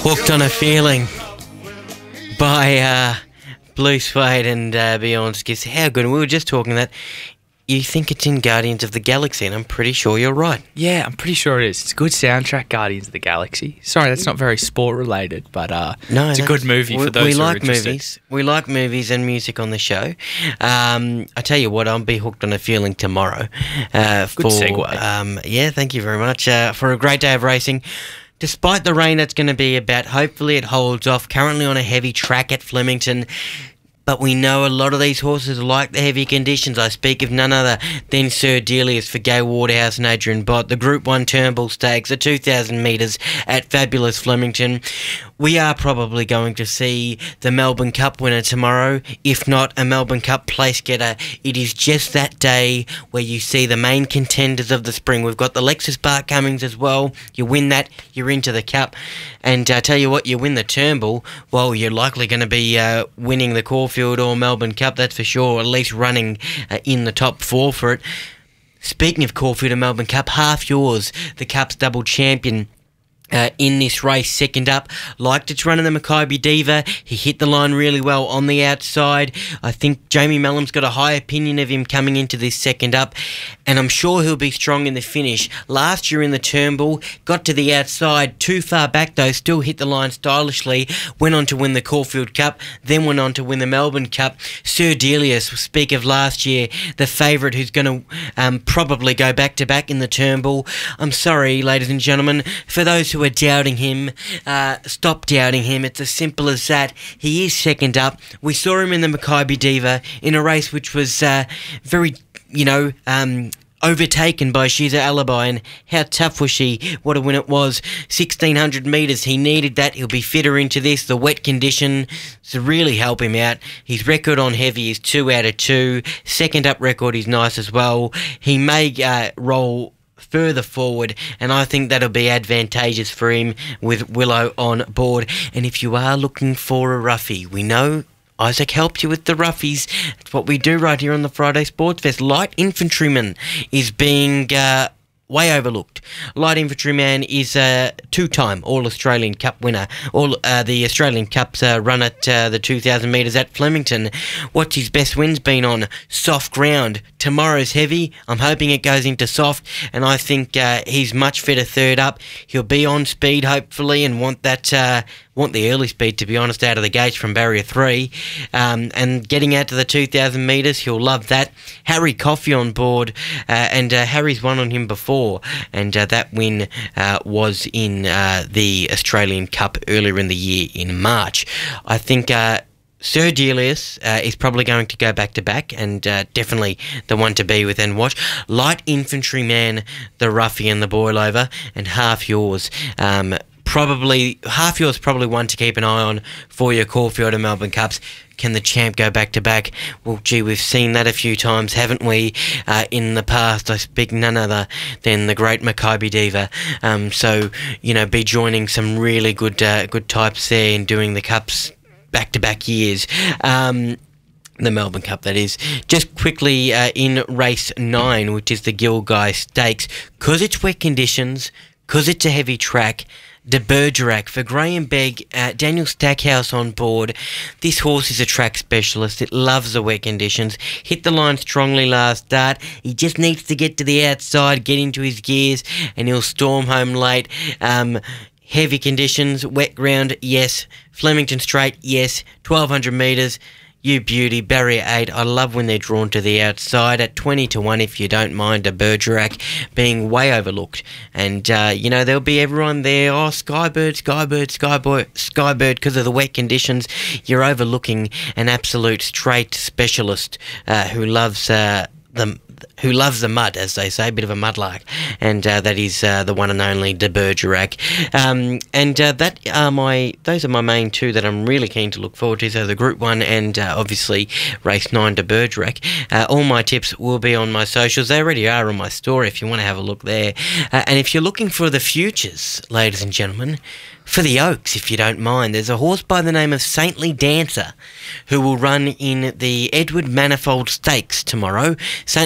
Hooked on a Feeling by Blue Suede and Beyond Skiffs. How good. And we were just talking that you think it's in Guardians of the Galaxy, and I'm pretty sure you're right. Yeah, I'm pretty sure it is. It's a good soundtrack, Guardians of the Galaxy. Sorry, that's not very sport-related, but it's a good movie for those who are interested. Movies. We like movies and music on the show. I tell you what, I'll be hooked on a feeling tomorrow. Good segue. Yeah, thank you very much for a great day of racing. Despite the rain that's going to be about, hopefully it holds off. Currently on a heavy track at Flemington. But we know a lot of these horses like the heavy conditions. I speak of none other than Sir Delius for Gay Waterhouse and Adrian Bott. The Group 1 Turnbull Stakes, the 2,000 metres at Fabulous Flemington. We are probably going to see the Melbourne Cup winner tomorrow, if not a Melbourne Cup place getter. It is just that day where you see the main contenders of the spring. We've got the Lexus Park Cummings as well. You win that, you're into the Cup. And I tell you what, you win the Turnbull, well, you're likely going to be winning the Caulfield or Melbourne Cup, that's for sure, at least running in the top 4 for it. Speaking of Caulfield and Melbourne Cup, Half Yours, the Cup's double champion, in this race, second up. Liked its run in the Maccabi Diva. He hit the line really well on the outside. I think Jamie Mellum's got a high opinion of him coming into this second up, and I'm sure he'll be strong in the finish. Last year in the Turnbull, got to the outside, too far back though, still hit the line stylishly, went on to win the Caulfield Cup, then went on to win the Melbourne Cup. Sir Delius, speak of last year, the favourite who's going to probably go back-to-back in the Turnbull. I'm sorry, ladies and gentlemen, for those who are doubting him, stop doubting him. It's as simple as that. He is second up. We saw him in the Maccabi Diva in a race which was very, overtaken by Shiza Alibi, and how tough was she? What a win it was. 1,600 metres, he needed that. He'll be fitter into this. The wet condition to really help him out. His record on heavy is 2 out of 2. Second up record is nice as well. He may roll further forward, and I think that'll be advantageous for him with Willow on board. And if you are looking for a roughie, we know Isaac helped you with the roughies. It's what we do right here on the Friday Sports Fest. Light Infantryman is being way overlooked. Light Infantryman is a 2-time All-Australian Cup winner. The Australian Cup's run at the 2,000 metres at Flemington. What's his best wins been on? Soft ground. Tomorrow's heavy. I'm hoping it goes into soft, and I think he's much fitter third up. He'll be on speed, hopefully, and want the early speed, to be honest, out of the gates from barrier 3. And getting out to the 2,000 metres, he'll love that. Harry Coffey on board, and Harry's won on him before, and that win was in the Australian Cup earlier in the year in March. I think Sir Delius is probably going to go back-to-back, and definitely the one to be with and watch. Light Infantryman, the roughie and the boil-over, and Half Yours. Half Yours probably one to keep an eye on for your Caulfield and Melbourne Cups. Can the champ go back-to-back? Well, gee, we've seen that a few times, haven't we, in the past? I speak none other than the great Maccabi Diva. So, be joining some really good types there in doing the Cups back-to-back years. The Melbourne Cup, that is. Just quickly, in race 9, which is the Gilgai Stakes, because it's wet conditions, because it's a heavy track, De Bergerac for Graham Begg, Daniel Stackhouse on board. This horse is a track specialist. It loves the wet conditions. Hit the line strongly last start. He just needs to get to the outside, get into his gears, and he'll storm home late. Heavy conditions, wet ground, yes. Flemington Straight, yes. 1,200 metres, you beauty. Barrier 8, I love when they're drawn to the outside at 20-1, if you don't mind a Bergerac being way overlooked. And, there'll be everyone there. Oh, Skybird, because of the wet conditions. You're overlooking an absolute straight specialist who loves the mud, as they say, a bit of a mudlark, and that is the one and only De Bergerac. Those are my main two that I'm really keen to look forward to, so the Group 1 and obviously Race 9 De Bergerac. All my tips will be on my socials. They already are on my story if you want to have a look there. And if you're looking for the futures, ladies and gentlemen, for the Oaks, if you don't mind, there's a horse by the name of Saintly Dancer who will run in the Edward Manifold Stakes tomorrow. Saintly Dancer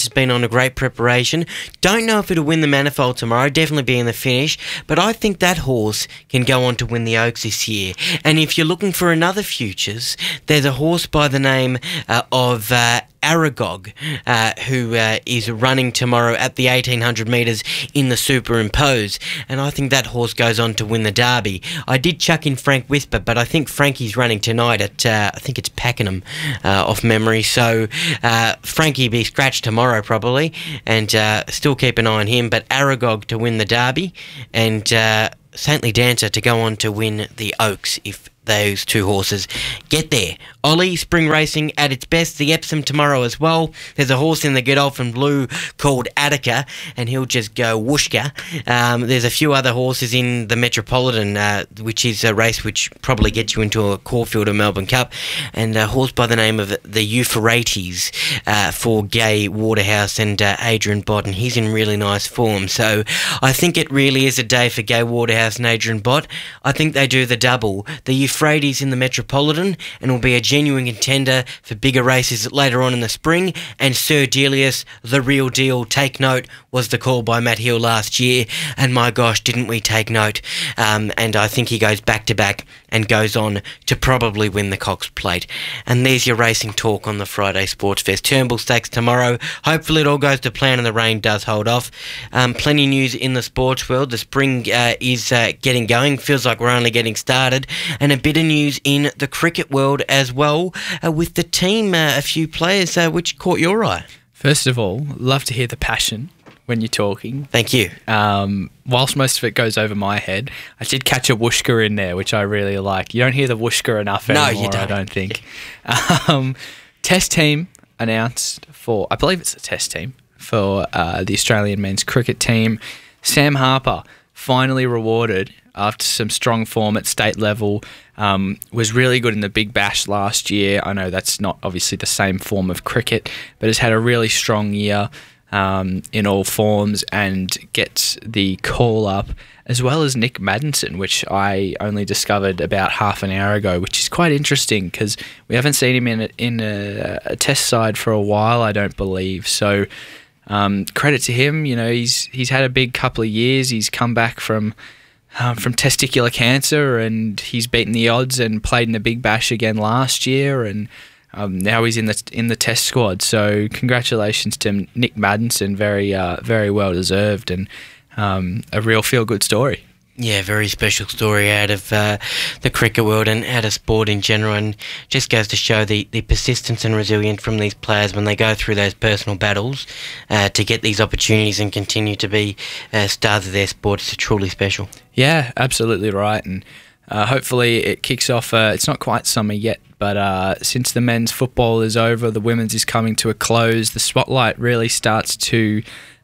has been on a great preparation. Don't know if it'll win the Manifold tomorrow, definitely be in the finish, but I think that horse can go on to win the Oaks this year. And if you're looking for another futures, there's a horse by the name of Aragog, who is running tomorrow at the 1800 metres in the Superimpose, and I think that horse goes on to win the Derby. I did chuck in Frank Whisper, but I think Frankie's running tonight at, I think it's Pakenham, off memory, so Frankie be scratched tomorrow probably, and still keep an eye on him, but Aragog to win the Derby, and Saintly Dancer to go on to win the Oaks if those two horses get there. Ollie, spring racing at its best. The Epsom tomorrow as well. There's a horse in the Godolphin Blue called Attica, and he'll just go whooshka. There's a few other horses in the Metropolitan, which is a race which probably gets you into a Caulfield or Melbourne Cup, and a horse by the name of the Euphrates for Gay Waterhouse and Adrian Bott, and he's in really nice form. So I think it really is a day for Gay Waterhouse and Adrian Bott. I think they do the double. The Euphrates in the Metropolitan, and will be a genuine contender for bigger races later on in the spring, and Sir Delius, the real deal, take note, was the call by Matt Hill last year, and my gosh, didn't we take note. And I think he goes back to back and goes on to probably win the Cox Plate. And there's your racing talk on the Friday Sports Fest. Turnbull Stakes tomorrow. Hopefully it all goes to plan and the rain does hold off. Plenty of news in the sports world. The spring is getting going. Feels like we're only getting started. And a bit of news in the cricket world as well, with the team, a few players which caught your eye. First of all, love to hear the passion when you're talking. Thank you. Whilst most of it goes over my head, I did catch a whooshka in there, which I really like. You don't hear the whooshka enough anymore, no, you don't. I don't think. Test team announced for, I believe it's a test team, for the Australian men's cricket team. Sam Harper finally rewarded after some strong form at state level. Was really good in the Big Bash last year. I know that's not obviously the same form of cricket, but has had a really strong year in all forms and gets the call up, as well as Nick Maddinson, which I only discovered about half an hour ago, which is quite interesting because we haven't seen him in a test side for a while, I don't believe. So credit to him. You know, he's had a big couple of years. He's come back from testicular cancer, and he's beaten the odds and played in the Big Bash again last year, and now he's in the test squad. So congratulations to Nick Maddinson, very well deserved, and a real feel good story. Yeah, very special story out of the cricket world and out of sport in general, and just goes to show the persistence and resilience from these players when they go through those personal battles to get these opportunities and continue to be stars of their sport. It's truly special. Yeah, absolutely right, and hopefully it kicks off. It's not quite summer yet, but since the men's football is over, the women's is coming to a close. The spotlight really starts to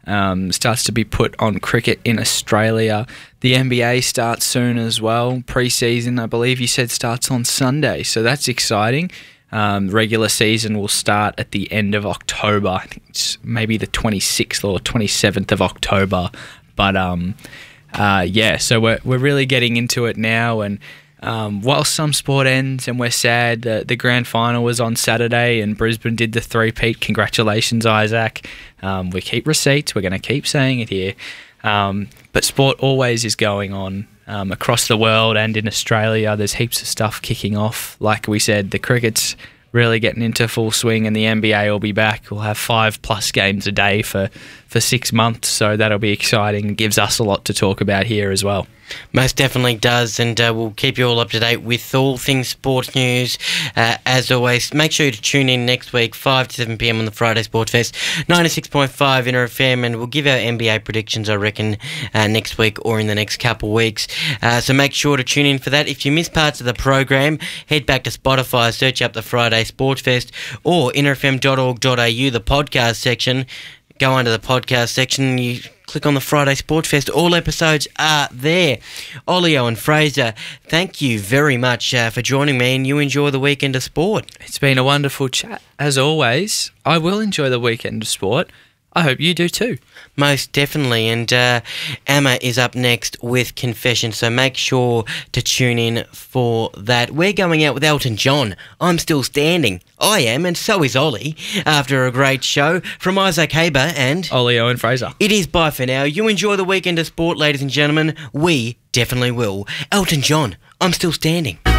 be put on cricket in Australia. The NBA starts soon as well. Pre-season, I believe you said, starts on Sunday, so that's exciting. Regular season will start at the end of October. I think it's maybe the 26th or 27th of October. But yeah, so we're really getting into it now, and while some sport ends and we're sad, the grand final was on Saturday and Brisbane did the three-peat. Congratulations, Isaac. We keep receipts. We're going to keep saying it here. But sport always is going on across the world and in Australia. There's heaps of stuff kicking off. Like we said, the cricket's really getting into full swing, and the NBA will be back. We'll have 5+ games a day for 6 months, so that'll be exciting. It gives us a lot to talk about here as well. Most definitely does, and we'll keep you all up to date with all things sports news. As always, make sure to tune in next week, 5 to 7 p.m. on the Friday Sports Fest, 96.5 Inter FM, and we'll give our NBA predictions, I reckon, next week or in the next couple of weeks. So make sure to tune in for that. If you miss parts of the program, head back to Spotify, search up the Friday Sports Fest, or interfm.org.au, the podcast section. Go under the podcast section, you click on the Friday Sports Fest. All episodes are there. Olio and Fraser, thank you very much for joining me, and you enjoy the weekend of sport. It's been a wonderful chat. As always, I will enjoy the weekend of sport. I hope you do too. Most definitely. And Emma is up next with Confession, so make sure to tune in for that. We're going out with Elton John. I'm Still Standing. I am, and so is Ollie. After a great show from Isaac Haber and Ollie Owen Fraser. It is bye for now. You enjoy the weekend of sport, ladies and gentlemen. We definitely will. Elton John, I'm Still Standing.